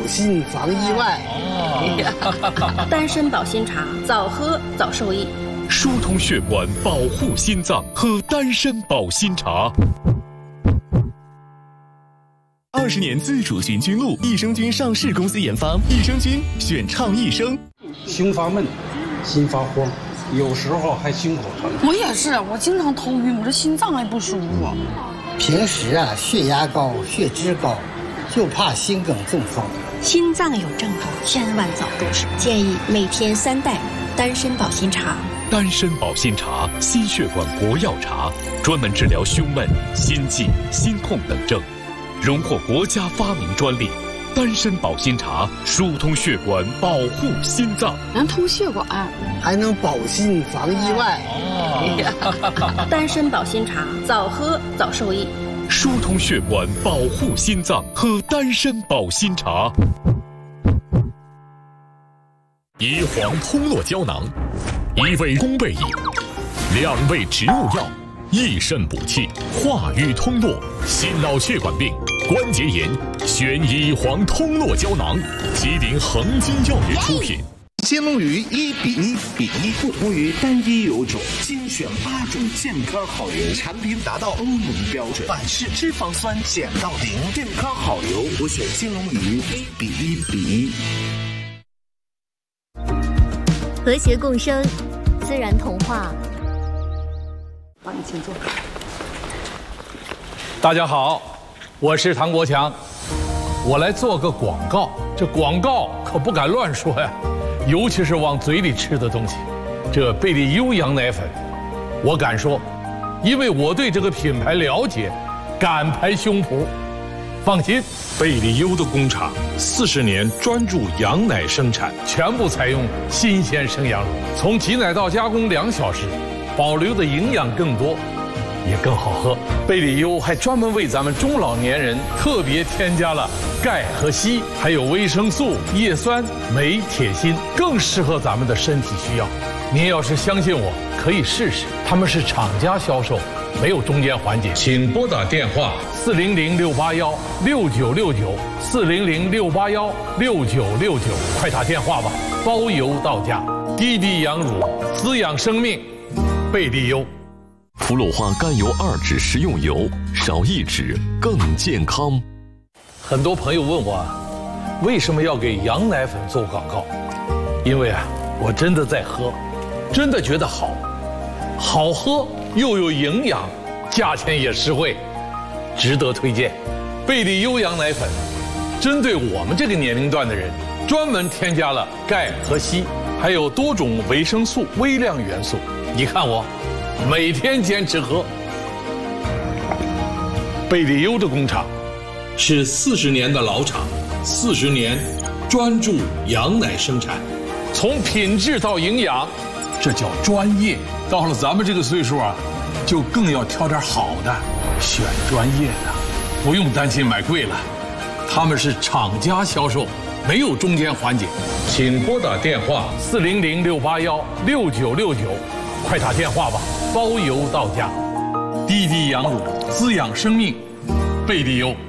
心防意外。 丹参保心茶，早喝早受益。 疏通血管，保护心脏，喝丹参保心茶。20年自主循菌露，益生菌上市公司研发，益生菌选畅益生。 胸发闷，心发慌，有时候还心口疼。 我也是，我经常头晕，我这心脏还不舒服。 平时血压高、血脂高，就怕心梗中风。 心脏有症状，千万早重视。建议每天3袋丹参保心茶。 丹参保心茶，心血管国药茶，专门治疗胸闷、心悸、心痛等症，荣获国家发明专利。丹参保心茶疏通血管，保护心脏， 能通血管， 还能保心防意外。 丹参保心茶，早喝早受益。 疏通血管，保护心脏，喝丹参保心茶。胰黄通络胶囊，1味功倍饮，2味植物药，益肾补气，化瘀通络，心脑血管病、关节炎，选胰黄通络胶囊，吉林恒金药业出品。 金龙鱼1:1:1，不同于单一油种，精选8种健康好油，产品达到欧盟标准，反式脂肪酸减到0，健康好油，我选金龙鱼1:1:1。 和谐共生，自然童话。 帮你请坐。 大家好，我是唐国强，我来做个广告。这广告可不敢乱说呀，尤其是往嘴里吃的东西。这贝利优羊奶粉，我敢说，因为我对这个品牌了解，敢拍胸脯。放心，贝利优的工厂40年专注羊奶生产，全部采用新鲜生羊乳，从挤奶到加工2小时，保留的营养更多，也更好喝。贝利优还专门为咱们中老年人特别添加了钙和硒，还有维生素、叶酸、镁、铁、锌，更适合咱们的身体需要。您要是相信我，可以试试，他们是厂家销售，没有中间环节。请拨打电话400-681-6969，400-681-6969，快打电话吧，包邮到家。滴滴羊乳，滋养生命，贝利优。 氟氯化甘油2酯食用油，少1酯更健康。 很多朋友问我，为什么要给羊奶粉做广告？因为我真的在喝，真的觉得好喝又有营养，价钱也实惠，值得推荐。贝利优羊奶粉针对我们这个年龄段的人，专门添加了钙和硒，还有多种维生素、微量元素。你看我每天坚持喝。贝利优的工厂是40年的老厂，40年专注羊奶生产，从品质到营养，这叫专业。到了咱们这个岁数就更要挑点好的，选专业的，不用担心买贵了。他们是厂家销售，没有中间环节。请拨打电话400-681-6969，快打电话吧，包邮到家。滴滴羊乳，滋养生命，贝利优。